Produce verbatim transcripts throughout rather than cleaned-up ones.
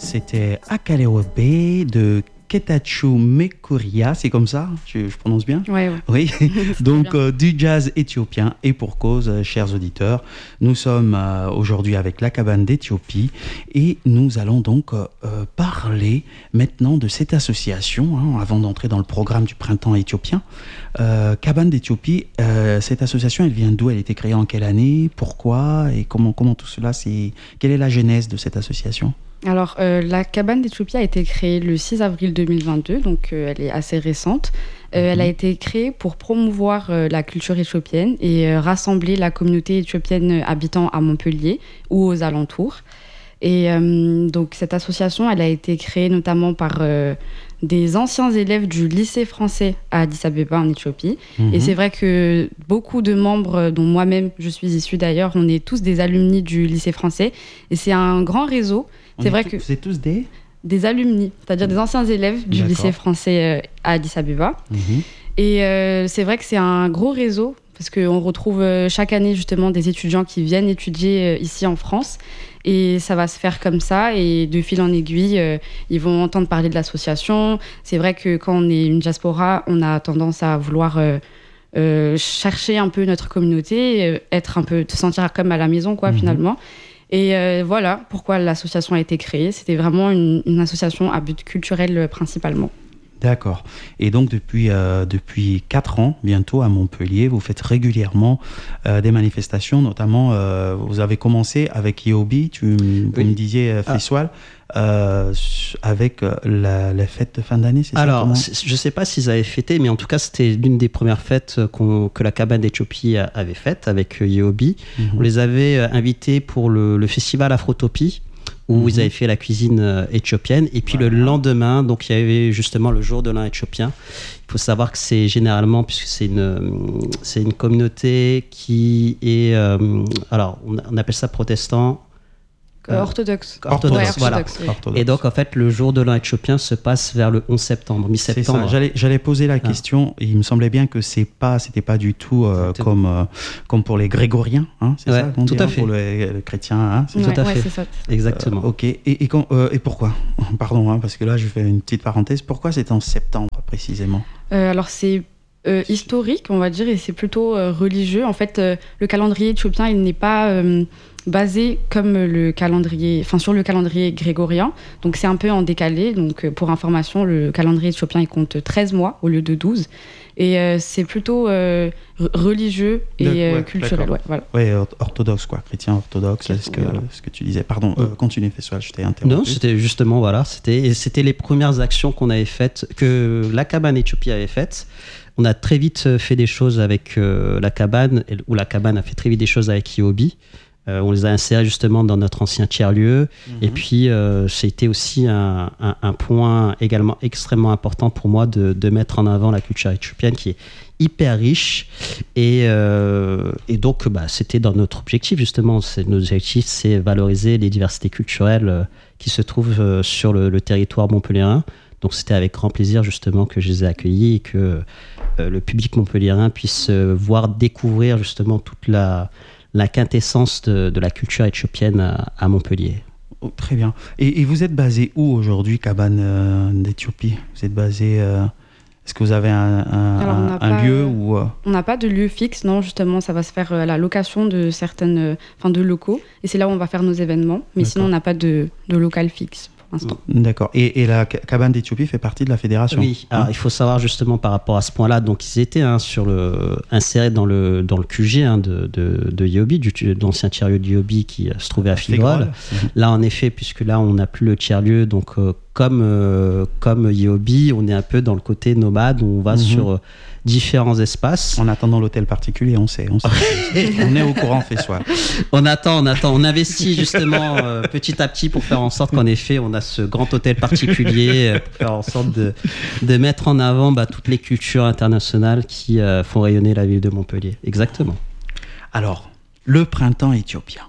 C'était Akaleobe de Ketachu Mekuria, c'est comme ça, je, je prononce bien ? Ouais, ouais. Oui, donc euh, du jazz éthiopien, et pour cause, euh, chers auditeurs, nous sommes euh, aujourd'hui avec la cabane d'Éthiopie et nous allons donc euh, euh, parler maintenant de cette association, hein, avant d'entrer dans le programme du printemps éthiopien. Euh, cabane d'Éthiopie, euh, cette association, elle vient d'où ? Elle a été créée en quelle année ? Pourquoi ? Et comment, comment tout cela, c'est... Quelle est la genèse de cette association ? Alors, euh, la cabane d'Éthiopie a été créée le six avril deux mille vingt-deux, donc euh, elle est assez récente. Euh, mmh. Elle a été créée pour promouvoir euh, la culture éthiopienne et euh, rassembler la communauté éthiopienne habitant à Montpellier ou aux alentours. Et euh, donc, cette association, elle a été créée notamment par euh, des anciens élèves du lycée français à Addis Abeba en Éthiopie. Mmh. Et c'est vrai que beaucoup de membres, dont moi-même je suis issue d'ailleurs, on est tous des alumni du lycée français. Et c'est un grand réseau. On c'est vrai tout, que vous êtes tous des des alumni, c'est-à-dire des anciens élèves du D'accord. lycée français euh, à Addis Abeba. Mmh. Et euh, c'est vrai que c'est un gros réseau parce qu'on retrouve euh, chaque année justement des étudiants qui viennent étudier euh, ici en France. Et ça va se faire comme ça. Et de fil en aiguille, euh, ils vont entendre parler de l'association. C'est vrai que quand on est une diaspora, on a tendance à vouloir euh, euh, chercher un peu notre communauté, euh, être un peu, se sentir comme à la maison, quoi, mmh. finalement. Et euh, voilà pourquoi l'association a été créée. C'était vraiment une, une association à but culturel euh, principalement. D'accord. Et donc, depuis, euh, depuis quatre ans, bientôt, à Montpellier, vous faites régulièrement euh, des manifestations, notamment, euh, vous avez commencé avec Yobi, tu oui. vous me disiez, euh, Fessoal, ah. euh, avec euh, la, la fête de fin d'année, c'est Alors, ça? Alors, je ne sais pas s'ils avaient fêté, mais en tout cas, c'était l'une des premières fêtes qu'on, que la cabane d'Éthiopie avait faites avec Yobi. Mm-hmm. On les avait invités pour le, le festival Afrotopie, où mmh. ils avaient fait la cuisine euh, éthiopienne. Et puis voilà. Le lendemain, donc il y avait justement le jour de l'an éthiopien. Il faut savoir que c'est généralement, puisque c'est une, c'est une communauté qui est... Euh, alors, on, on appelle ça protestant... Euh, orthodoxe. Orthodoxe, ouais, voilà. Orthodoxe, oui. Orthodoxe. Et donc, en fait, le jour de l'an éthiopien se passe vers le onze septembre, mi-septembre. C'est ça. J'allais, j'allais poser la ah. question. Et il me semblait bien que c'est pas, c'était pas du tout euh, comme, euh, comme pour les grégoriens. Hein, c'est ouais, ça qu'on tout dit, à hein, fait. Pour les, les chrétiens. Hein, c'est ouais, tout à ouais, fait. C'est ça. Exactement. Euh, ok. Et, et, quand, euh, et pourquoi ? Pardon, hein, parce que là, je fais une petite parenthèse. Pourquoi c'est en septembre, précisément ? euh, Alors, c'est... Euh, historique, on va dire, et c'est plutôt euh, religieux. En fait, euh, le calendrier éthiopien, il n'est pas euh, basé comme le calendrier, enfin sur le calendrier grégorien. Donc c'est un peu en décalé. Donc euh, pour information, le calendrier éthiopien il compte treize mois au lieu de douze. Et euh, c'est plutôt euh, religieux et de, ouais, euh, culturel. Ouais, voilà. Ouais, orthodoxe, quoi, chrétien orthodoxe, c'est ce que, voilà. ce que tu disais. Pardon, euh, continue, Fessoal, je t'ai interrompu. Non, c'était justement, voilà, c'était, c'était les premières actions qu'on avait faites, que la cabane Éthiopie avait faites. On a très vite fait des choses avec euh, la cabane, ou la cabane a fait très vite des choses avec Yobi. Euh, on les a insérés justement dans notre ancien tiers-lieu. Mm-hmm. Et puis, euh, c'était aussi un, un, un point également extrêmement important pour moi de, de mettre en avant la culture éthiopienne qui est hyper riche. Et, euh, et donc, bah, c'était dans notre objectif justement. C'est, notre objectif, c'est valoriser les diversités culturelles euh, qui se trouvent euh, sur le, le territoire montpelliérain. Donc, c'était avec grand plaisir justement que je les ai accueillis et que euh, le public montpelliérain puisse euh, voir, découvrir justement toute la... la quintessence de, de la culture éthiopienne à, à Montpellier. Oh, très bien. Et, et vous êtes basé où aujourd'hui, cabane euh, d'Éthiopie ? Vous êtes basé... Euh, est-ce que vous avez un, un, Alors, un, un pas, lieu où... Euh... On n'a pas de lieu fixe, non. Justement, ça va se faire à la location de certaines... Enfin, de locaux. Et c'est là où on va faire nos événements. Mais D'accord. sinon, on n'a pas de, de local fixe. D'accord. Et, et la cabane d'Éthiopie fait partie de la fédération ? Oui. Alors, il faut savoir justement par rapport à ce point-là, donc ils étaient hein, sur le, insérés dans le, dans le Q G hein, de, de, de Yobi, du, de l'ancien tiers-lieu de Yobi qui se trouvait à Figueroles. Là, en effet, puisque là, on n'a plus le tiers-lieu, donc euh, comme, euh, comme Yobi, on est un peu dans le côté nomade, où on va mm-hmm. sur... Euh, différents espaces. En attendant l'hôtel particulier, on sait. On, sait. On est au courant, Fessoal. On attend, on attend. On investit justement euh, petit à petit pour faire en sorte qu'en effet, on a ce grand hôtel particulier euh, pour faire en sorte de, de mettre en avant bah, toutes les cultures internationales qui euh, font rayonner la ville de Montpellier. Exactement. Alors, le printemps éthiopien.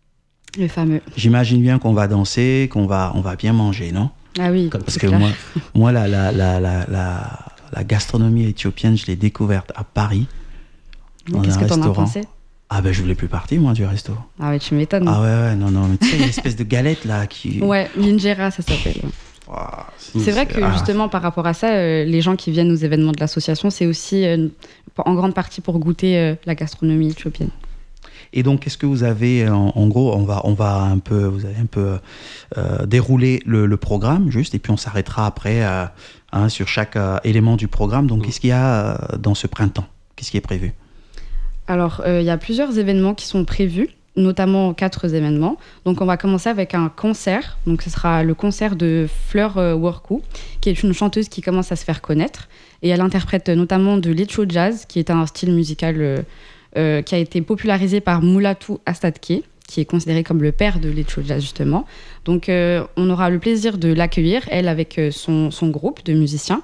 Le fameux. J'imagine bien qu'on va danser, qu'on va, on va bien manger, non ? Ah oui. Comme, parce que clair. moi, moi la, la, la, la, la La gastronomie éthiopienne, je l'ai découverte à Paris. Mais qu'est-ce que tu en as pensé ? Ah ben je voulais plus partir moi du resto. Ah ouais, tu m'étonnes. Ah ouais, ouais, non, non, mais tu sais, une espèce de galette là qui... Ouais, l'injera ça s'appelle. Wow, c'est, c'est vrai que ah. justement par rapport à ça, euh, les gens qui viennent aux événements de l'association, c'est aussi euh, en grande partie pour goûter euh, la gastronomie éthiopienne. Et donc, qu'est-ce que vous avez, en, en gros, on va, on va un peu, vous avez un peu euh, dérouler le, le programme, juste, et puis on s'arrêtera après euh, hein, sur chaque euh, élément du programme. Donc, mmh. qu'est-ce qu'il y a euh, dans ce printemps? Qu'est-ce qui est prévu? Alors, il euh, y a plusieurs événements qui sont prévus, notamment quatre événements. Donc, on va commencer avec un concert. Donc, ce sera le concert de Fleur euh, Worku, qui est une chanteuse qui commence à se faire connaître. Et elle interprète notamment de l'Ethio Jazz, qui est un style musical... Euh, Euh, qui a été popularisé par Mulatu Astatke, qui est considéré comme le père de l'Ethio Jazz, justement. Donc, euh, on aura le plaisir de l'accueillir, elle, avec euh, son, son groupe de musiciens.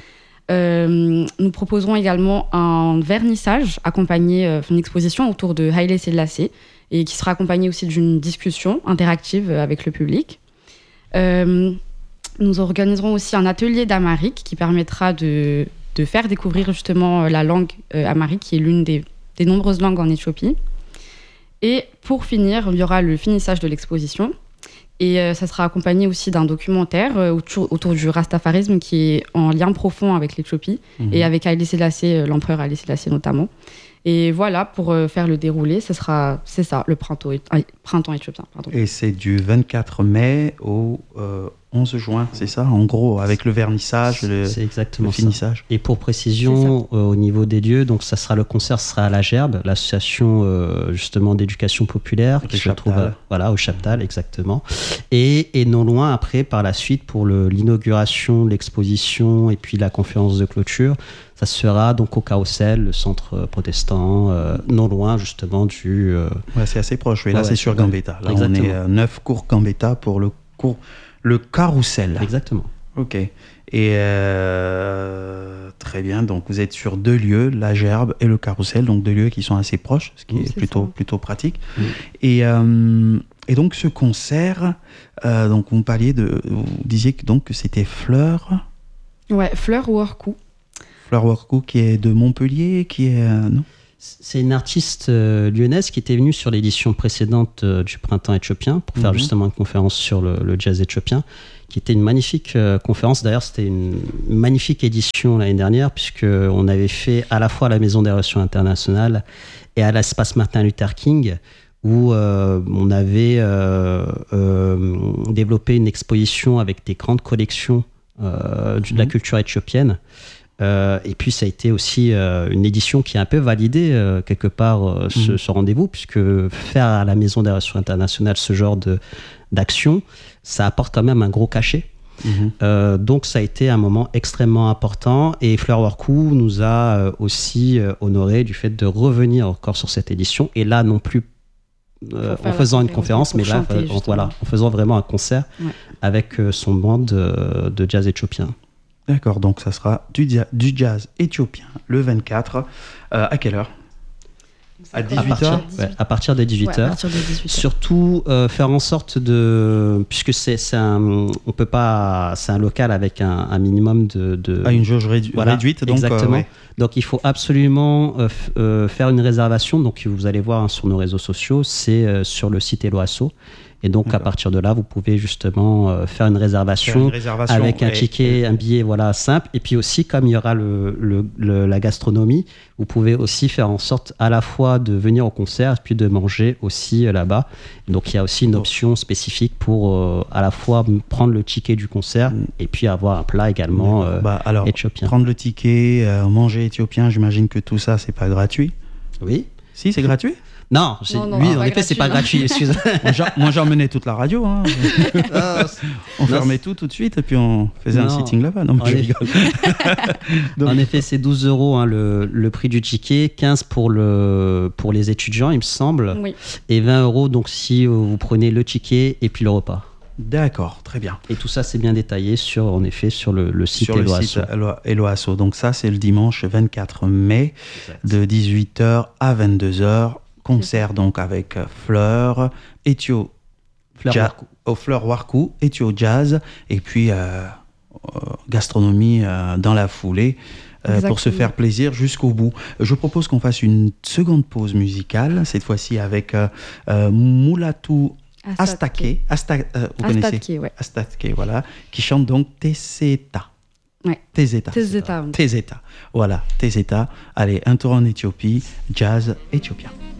Euh, nous proposerons également un vernissage accompagné euh, d'une exposition autour de Haile Selassie, et qui sera accompagné aussi d'une discussion interactive avec le public. Euh, nous organiserons aussi un atelier d'amharique qui permettra de, de faire découvrir justement la langue euh, amharique, qui est l'une des des nombreuses langues en Éthiopie. Et pour finir, il y aura le finissage de l'exposition. Et euh, ça sera accompagné aussi d'un documentaire euh, autour, autour du rastafarisme qui est en lien profond avec l'Éthiopie mmh. et avec Haile Selassie, euh, l'empereur Haile Selassie notamment. Et voilà, pour euh, faire le déroulé, ce sera, c'est ça, le printemps, euh, printemps éthiopien. Pardon. Et c'est du vingt-quatre mai au euh, onze juin, c'est ça? En gros, avec le vernissage, le, c'est exactement le finissage. Ça. Et pour précision, euh, au niveau des lieux, donc ça sera le concert sera à la Gerbe, l'association euh, justement d'éducation populaire qui se trouve à, voilà, au Chaptal, exactement. Et, et non loin après, par la suite, pour le, l'inauguration, l'exposition et puis la conférence de clôture, ça sera donc au Carrousel, le centre protestant, euh, non loin justement du... Euh... Ouais, c'est assez proche, oui. Là, ouais, c'est sur Gambetta. Là, exactement. On est à neuf cours Gambetta pour le cours, le Carrousel. Exactement. Ok. Et euh, très bien, donc vous êtes sur deux lieux, la Gerbe et le Carrousel, donc deux lieux qui sont assez proches, ce qui oui, est plutôt, plutôt pratique. Oui. Et, euh, et donc ce concert, euh, donc vous parliez de... Vous disiez que, donc, que c'était Fleur... Ouais, Fleur Worku. Fleur Worku qui est de Montpellier, qui est... Euh, non C'est une artiste euh, lyonnaise qui était venue sur l'édition précédente euh, du Printemps éthiopien pour faire mmh. justement une conférence sur le, le jazz éthiopien, qui était une magnifique euh, conférence. D'ailleurs, c'était une magnifique édition l'année dernière, puisqu'on avait fait à la fois à la Maison des Relations Internationales et à l'espace Martin Luther King, où euh, on avait euh, euh, développé une exposition avec des grandes collections euh, de mmh. la culture éthiopienne. Euh, et puis ça a été aussi euh, une édition qui a un peu validé euh, quelque part euh, ce, mmh. ce rendez-vous, puisque faire à la Maison des Relations Internationales ce genre de, d'action, ça apporte quand même un gros cachet. Mmh. Euh, donc ça a été un moment extrêmement important, et Fleur Worku nous a euh, aussi euh, honoré du fait de revenir encore sur cette édition, et là non plus euh, en faisant une conférence, mais là euh, voilà, en faisant vraiment un concert ouais. avec euh, son band de, de jazz éthiopien. D'accord, donc ça sera du, dia- du jazz éthiopien le vingt-quatre. Euh, à quelle heure? À dix-huit heures? Ouais, à partir des dix-huit heures. Ouais, Surtout euh, faire en sorte de... Puisque c'est, c'est un... On peut pas... C'est un local avec un, un minimum de... de... Ah, une jauge rédu- voilà, réduite, donc... Exactement. Euh, ouais. Donc il faut absolument euh, f- euh, faire une réservation. Donc vous allez voir hein, sur nos réseaux sociaux, c'est euh, sur le site Eloasso. Et donc, D'accord. à partir de là, vous pouvez justement euh, faire une réservation, faire une réservation avec un ticket, et... un billet voilà, simple. Et puis aussi, comme il y aura le, le, le, la gastronomie, vous pouvez aussi faire en sorte à la fois de venir au concert et puis de manger aussi euh, là-bas. Donc, il y a aussi une option spécifique pour euh, à la fois prendre le ticket du concert mmh. et puis avoir un plat également euh, bah, alors, éthiopien. Prendre le ticket, euh, manger éthiopien, j'imagine que tout ça, c'est pas gratuit. Oui. Si, c'est gratuit. Non, c'est, non, non, lui, en effet, gratuit, c'est pas non. gratuit, excusez. Moi, j'emmenais toute la radio. Hein. on non, fermait tout tout de suite et puis on faisait non. un sitting là-bas. Non, mais je rigole. Donc, en effet, c'est douze euros hein, le, le prix du ticket, quinze pour, le, pour les étudiants, il me semble, oui. et vingt euros donc, si vous prenez le ticket et puis le repas. D'accord, très bien. Et tout ça, c'est bien détaillé sur, en effet, sur le, le site sur Eloasso. Sur le site Eloasso. Donc ça, c'est le dimanche vingt-quatre mai, exact. De dix-huit heures à vingt-deux heures. Concert donc avec Fleur, Ethio Fleur ja- Worku. Oh, Fleur Worku, Ethio Jazz, et puis euh, euh, gastronomie euh, dans la foulée euh, pour se faire plaisir jusqu'au bout. Je propose qu'on fasse une seconde pause musicale, cette fois-ci avec euh, euh, Mulatu Astatke, Asta, euh, vous Astatke, connaissez ouais. Astatke, voilà, qui chante donc Teseta. Ouais. Teseta. Teseta. Teseta. Voilà, Teseta. Allez, un tour en Éthiopie, jazz éthiopien.